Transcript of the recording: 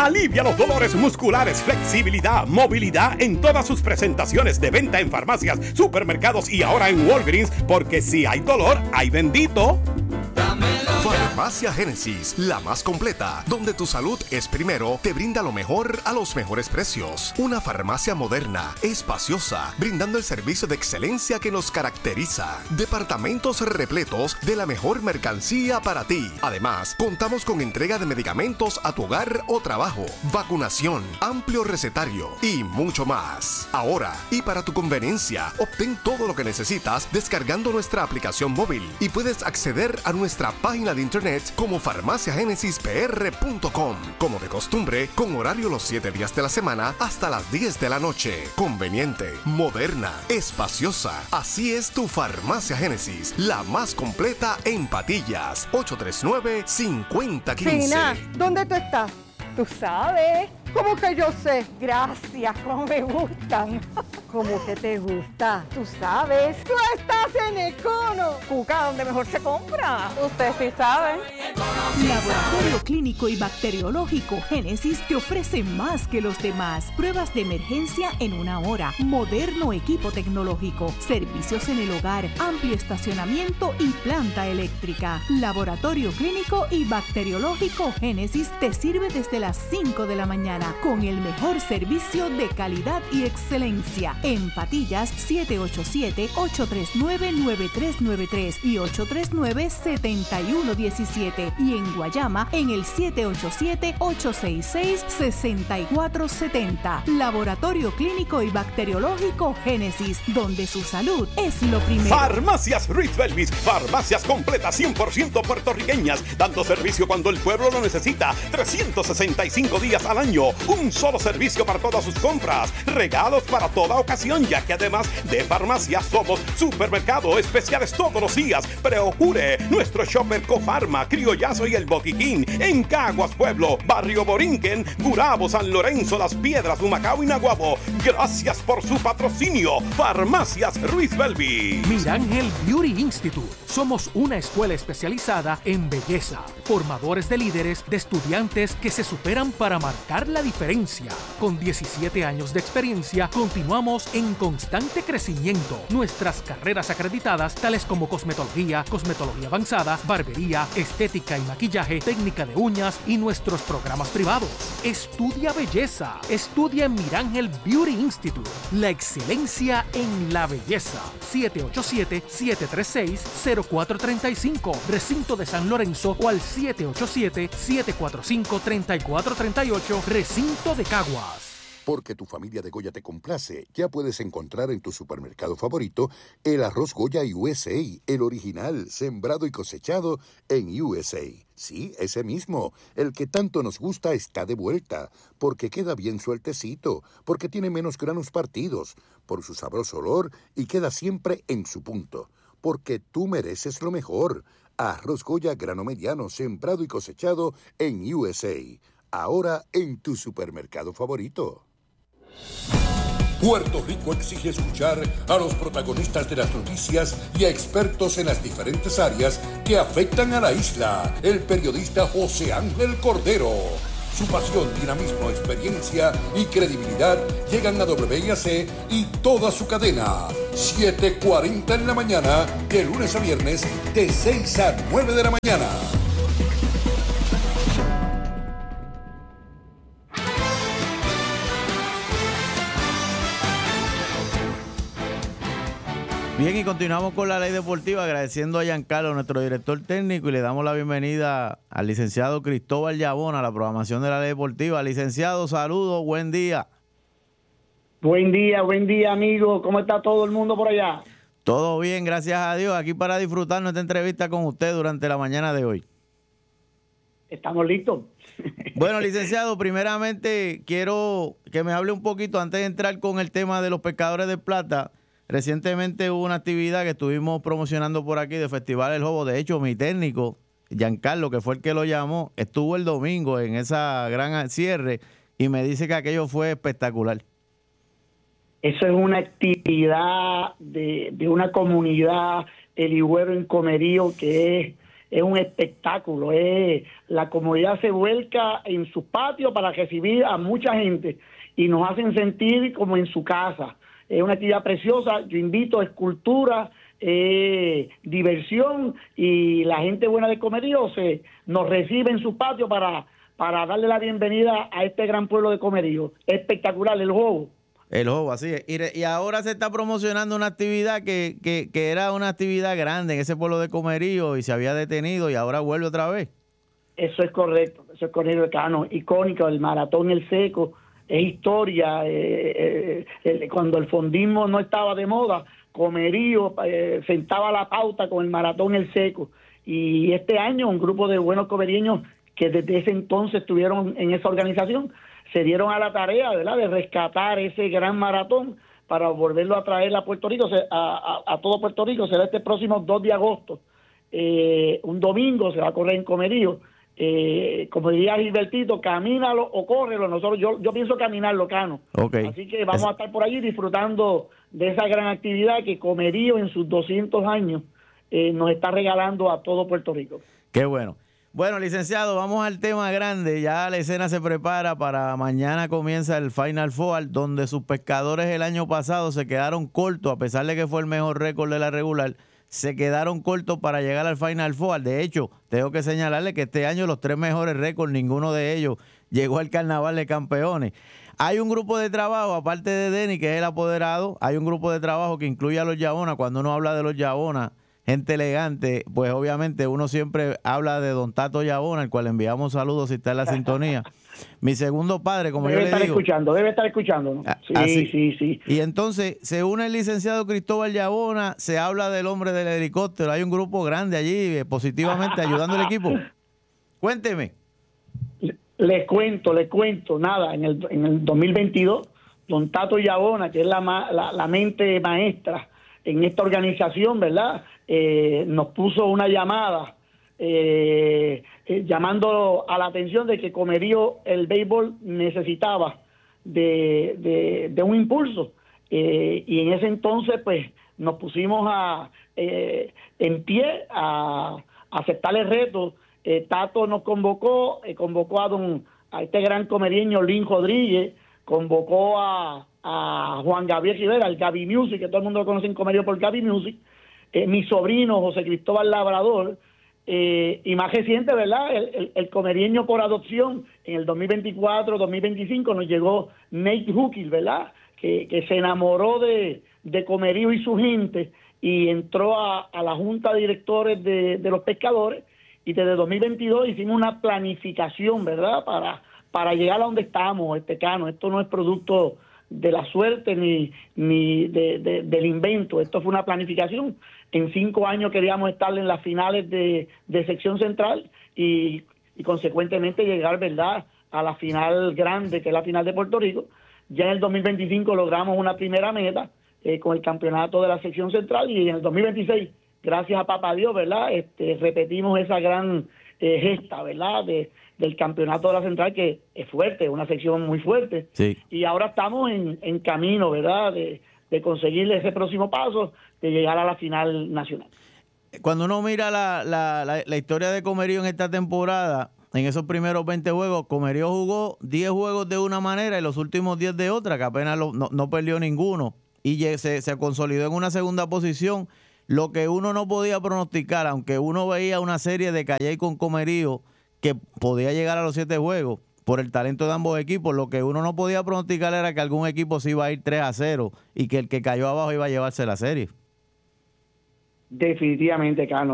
Alivia los dolores musculares, flexibilidad, movilidad en todas sus presentaciones de venta en farmacias, supermercados y ahora en Walgreens, porque si hay dolor, hay bendito. Farmacia Génesis, la más completa, donde tu salud es primero, te brinda lo mejor a los mejores precios. Una farmacia moderna, espaciosa, brindando el servicio de excelencia que nos caracteriza. Departamentos repletos de la mejor mercancía para ti. Además, contamos con entrega de medicamentos a tu hogar o trabajo, vacunación, amplio recetario y mucho más. Ahora, y para tu conveniencia, obtén todo lo que necesitas descargando nuestra aplicación móvil y puedes acceder a nuestra página de internet como farmaciagenesispr.com. Como de costumbre, con horario los 7 días de la semana hasta las 10 de la noche. Conveniente, moderna, espaciosa. Así es tu Farmacia Génesis, la más completa en Patillas. 839-5015. Fina, ¿dónde tú estás? Tú sabes. ¿Cómo que yo sé? Gracias, como me gustan. ¿Cómo que te gusta? Tú sabes. ¡Tú estás en Econo! Cuca, donde mejor se compra. Usted sí sabe. Laboratorio Clínico y Bacteriológico Génesis te ofrece más que los demás. Pruebas de emergencia en 1 hora, moderno equipo tecnológico, servicios en el hogar, amplio estacionamiento y planta eléctrica. Laboratorio Clínico y Bacteriológico Génesis te sirve desde las 5 de la mañana con el mejor servicio de calidad y excelencia. En Patillas, 787-839-9393 y 839-7117. Y en Guayama, en el 787-866-6470. Laboratorio Clínico y Bacteriológico Génesis, donde su salud es lo primero. Farmacias Ruiz Belvis, farmacias completas 100% puertorriqueñas, dando servicio cuando el pueblo lo necesita, 365 días al año. Un solo servicio para todas sus compras, regalos para toda ocasión, ya que además de farmacias somos supermercado, especiales todos los días. Procure nuestro shopper Cofarma, Criollazo y El Botiquín en Caguas Pueblo, Barrio Borinquen, Gurabo, San Lorenzo, Las Piedras, Humacao y Naguabo. Gracias por su patrocinio. Farmacias Ruiz Belvi. Mirángel Beauty Institute. Somos una escuela especializada en belleza, formadores de líderes, de estudiantes que se superan para marcar la diferencia. Con 17 años de experiencia, continuamos en constante crecimiento. Nuestras carreras acreditadas, tales como cosmetología, cosmetología avanzada, barbería, estética y maquillaje, técnica de uñas y nuestros programas privados. Estudia belleza. Estudia en Mirángel Beauty Institute. La excelencia en la belleza. 787-736-0435. Recinto de San Lorenzo o al 787-745-3438. Recinto de Caguas. Porque tu familia de Goya te complace, ya puedes encontrar en tu supermercado favorito el arroz Goya USA, el original, sembrado y cosechado en USA. Sí, ese mismo, el que tanto nos gusta está de vuelta, porque queda bien sueltecito, porque tiene menos granos partidos, por su sabroso olor y queda siempre en su punto. Porque tú mereces lo mejor. Arroz Goya grano mediano, sembrado y cosechado en USA. Ahora en tu supermercado favorito. Puerto Rico exige escuchar a los protagonistas de las noticias y a expertos en las diferentes áreas que afectan a la isla. El periodista José Ángel Cordero. Su pasión, dinamismo, experiencia y credibilidad llegan a WIAC y toda su cadena. 7:40 en la mañana, de lunes a viernes, de 6 a 9 de la mañana. Bien, y continuamos con la ley deportiva, agradeciendo a Giancarlo, nuestro director técnico, y le damos la bienvenida al licenciado Cristóbal Yabona a la programación de la ley deportiva. Licenciado, saludos, buen día. Buen día, amigo. ¿Cómo está todo el mundo por allá? Todo bien, gracias a Dios. Aquí para disfrutar nuestra entrevista con usted durante la mañana de hoy. Estamos listos. Bueno, licenciado, primeramente quiero que me hable un poquito, antes de entrar con el tema de los pescadores de plata. Recientemente hubo una actividad que estuvimos promocionando por aquí de Festival El Jobo. De hecho, mi técnico, Giancarlo, que fue el que lo llamó, estuvo el domingo en esa gran cierre y me dice que aquello fue espectacular. Eso es una actividad de una comunidad, el Higüero en Comerío, que es es un espectáculo. La comunidad se vuelca en sus patios para recibir a mucha gente y nos hacen sentir como en su casa. Es una actividad preciosa. Yo invito a escultura, diversión, y la gente buena de Comerío nos recibe en sus patios para darle la bienvenida a este gran pueblo de Comerío. Espectacular el juego. El juego, así es. Y ahora se está promocionando una actividad que era una actividad grande en ese pueblo de Comerío y se había detenido y ahora vuelve otra vez. Eso es correcto, Cano. Icónico, el Maratón El Seco, es historia. Cuando el fondismo no estaba de moda, Comerío sentaba la pauta con el Maratón El Seco. Y este año un grupo de buenos comerieños que desde ese entonces estuvieron en esa organización se dieron a la tarea, ¿verdad?, de rescatar ese gran maratón para volverlo a traer a Puerto Rico, a todo Puerto Rico. Será este próximo 2 de agosto, un domingo, se va a correr en Comerío. Como diría Gilbertito, camínalo o córrelo. Yo pienso caminarlo, Cano. Okay. Así que vamos a estar por allí disfrutando de esa gran actividad que Comerío en sus 200 años nos está regalando a todo Puerto Rico. Qué bueno. Bueno, licenciado, vamos al tema grande. Ya la escena se prepara para mañana. Comienza el Final Four, donde sus pescadores el año pasado se quedaron cortos, a pesar de que fue el mejor récord de la regular, se quedaron cortos para llegar al Final Four. De hecho, tengo que señalarle que este año los 3 mejores récords, ninguno de ellos llegó al Carnaval de Campeones. Hay un grupo de trabajo, aparte de Denny, que es el apoderado, hay un grupo de trabajo que incluye a los Yabona. Cuando uno habla de los Yabona, gente elegante, pues obviamente uno siempre habla de don Tato Yabona, al cual enviamos saludos si está en la sintonía. Mi segundo padre, como yo le digo. Debe estar escuchando, ¿no? Sí. Y entonces se une el licenciado Cristóbal Yabona, se habla del hombre del helicóptero, hay un grupo grande allí, positivamente ayudando al equipo. Cuénteme. Les cuento, nada, en el 2022, don Tato Yabona, que es la mente maestra en esta organización, ¿verdad?, nos puso una llamada llamando a la atención de que Comerío el béisbol necesitaba de un impulso, y en ese entonces pues nos pusimos en pie a aceptar el reto. Tato nos convocó a este gran comerieño Lin Rodríguez, convocó a Juan Gabriel Rivera, el Gaby Music, que todo el mundo lo conoce en Comerío por Gaby Music, mi sobrino José Cristóbal Labrador, y más reciente, ¿verdad?, el comerieño por adopción. En el 2024-2025 nos llegó Nate Hookill, ¿verdad?, que se enamoró de Comerío y su gente y entró a la junta de directores de los pescadores, y desde 2022 hicimos una planificación, ¿verdad?, para llegar a donde estamos, Cano. Esto no es producto de la suerte ni del invento. Esto fue una planificación. En 5 años queríamos estar en las finales de sección central y consecuentemente llegar, ¿verdad?, a la final grande, que es la final de Puerto Rico. Ya en el 2025 logramos una primera meta con el campeonato de la sección central, y en el 2026, gracias a Papá Dios, ¿verdad?, repetimos esa gran gesta, ¿verdad?, del campeonato de la central, que es fuerte, una sección muy fuerte. Sí. Y ahora estamos en camino, ¿verdad?, de conseguir ese próximo paso, de llegar a la final nacional. Cuando uno mira la historia de Comerío en esta temporada, en esos primeros 20 juegos, Comerío jugó 10 juegos de una manera y los últimos 10 de otra, que apenas no perdió ninguno, y se consolidó en una segunda posición. Lo que uno no podía pronosticar, aunque uno veía una serie de Calley con Comerío que podía llegar a los 7 juegos por el talento de ambos equipos, lo que uno no podía pronosticar era que algún equipo se iba a ir 3-0 y que el que cayó abajo iba a llevarse la serie. Definitivamente, Cano.